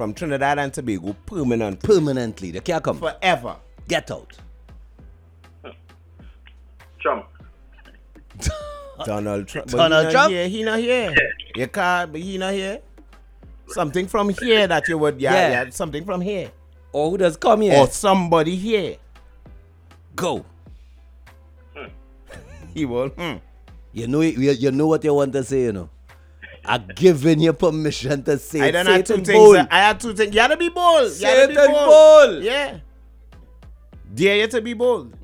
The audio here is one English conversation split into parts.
from Trinidad and Tobago permanently. Permanently. They can't come. Forever. Get out. Trump. Donald Trump. But Donald Trump? He not here. You can't, but he not here. Something from here that you would, yeah, something from here. Or who does come here? Or somebody here. Go. He will. You know what you want to say, you know. I'm giving you permission to say I don't have two Satan things. bold. I had two things. You gotta be bold. You gotta be Satan bold. bold. Yeah. Dare you to be bold.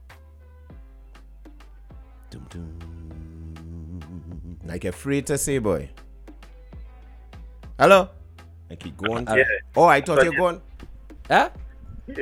Dum, dum. Like afraid to say, boy. Hello? I keep going. Yeah. Oh, I thought you were going. Huh? Yes.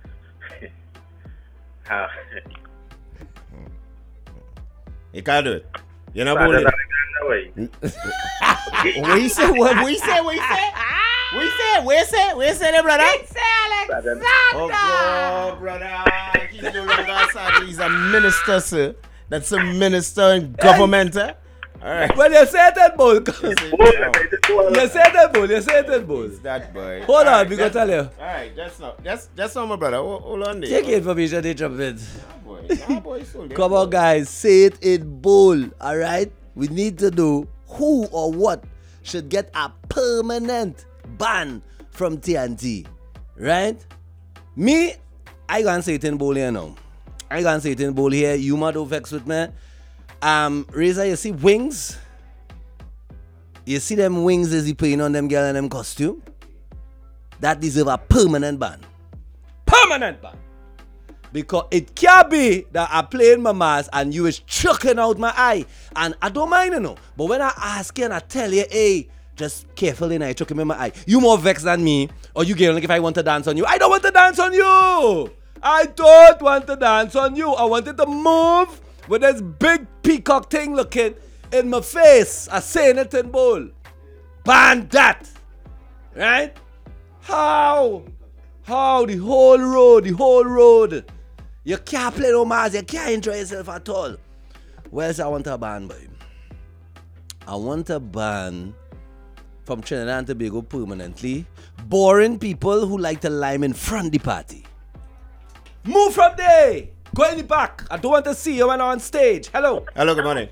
You can't do it. You're not Father bold. Alexander, What you say? What you say? What you say? What you say? What you say? What you say, there, brother? Father- Oh, God, brother. He's no longer a sergeant. He's a minister, sir. That's a minister in government, eh? All right. When you say that bold, Oh, you say that bold, you say that bold. It's that boy. Hold All on, right, we gonna tell you. All right, that's not my brother. Hold on there. Take information, they jump in. Nah, boy, so Come on, guys, say it in bold, all right? We need to know who or what should get a permanent ban from TNT, right? Me, I gonna say it in bold here now. I gonna say it in bold here. You might don't vex with me. Razor, you see wings? You see them wings as he putting on them girl in them costume? That deserve a permanent ban. Permanent ban. Because it can't be that I playing my mask and you is chucking out my eye. And I don't mind, you know. But when I ask you and I tell you, hey, just carefully and I chucking in my eye. You more vexed than me. Or you get like if I want to dance on you. I don't want to dance on you. I don't want to dance on you. I wanted to move with this big peacock thing looking in my face. I saying it in bold. Ban that. Right? How? The whole road. You can't play no mass, you can't enjoy yourself at all. Well, so I want a ban, boy. I want a ban from Trinidad and Tobago permanently. Boring people who like to lime in front of the party. Move from there. Go in the back. I don't want to see you when I'm on stage. Hello. Hello, good morning.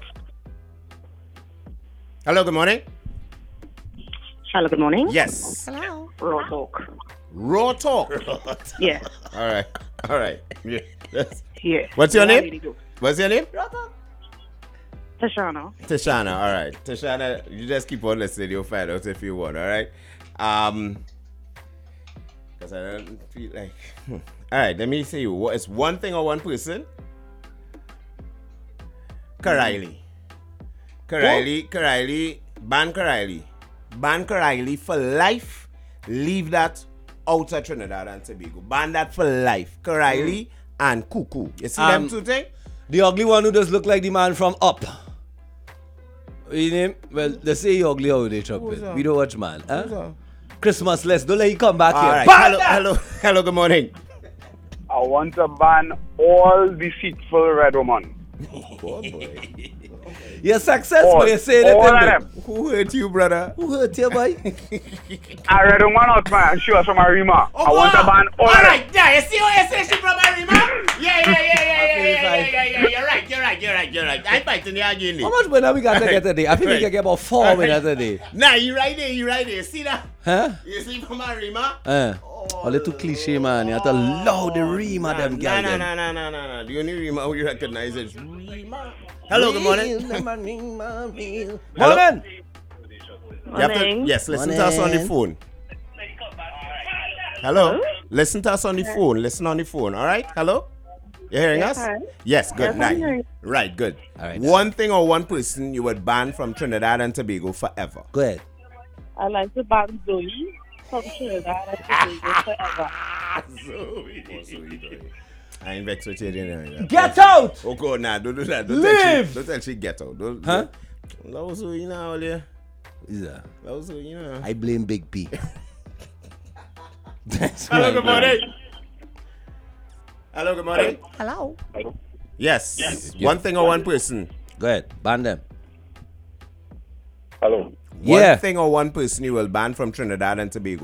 Hello, good morning. Hello, good morning. Yes. Hello. Raw talk. Raw talk. Yeah. All right. Yeah. Yes. Yeah. What's your Yeah, name? really good. What's your name? Tashana. Tashana. All right. Tashana, you just keep on listening. You'll find out if you want. All right. Because I don't feel like. All right. Let me say you. What is one thing or one person? Karaili. Ban Karaili for life. Leave that out of Trinidad and Tobago. Ban that for life. Karaili and Cuckoo. You see them two things? The ugly one who does look like the man from Up. What his name? Well, they say he ugly how they chop it. We don't watch man. Huh? Christmas less. Don't let him come back All here. right. Ban that! Hello, good morning. I want to ban all deceitful red woman. You're successful. You're saying all of it. them. Who hurt you, brother? Who hurt you, boy? I read one out, man, and she was from Arima. I want to ban all of them. Alright, yeah, you see what you say, she from Arima? Yeah. You're right. I'm fighting the argument. How much money we got to get today? I think we can get about 4 minutes today. Nah, you right there. See that? Huh? You see from Arima? A little cliche, man. You have to loud the Rima, them guys. No. The only Rima who you recognize is Rima. Hello, good morning. Morning. You have to, yes, listen to us on the phone. Hello? Listen to us on the phone. Listen on the phone, all right? Hello? You hearing us? Hi. Yes, good. Yes, I'm hearing. Right, good. All right. One thing or one person you would ban from Trinidad and Tobago forever. Go ahead. I like to ban Zoe from Trinidad and Tobago forever. I ain't vexed with you. Get out! Oh, God, nah, don't do that. Leave! Don't tell she get out. Huh? That was who you know, Ollie. Is that? That was who you know. I blame Big P. That's Hello, my good man. morning. Hello, good morning. Hello. Yes. One thing or one person. Go ahead. Ban them. Hello. Yeah. One thing or one person you will ban from Trinidad and Tobago.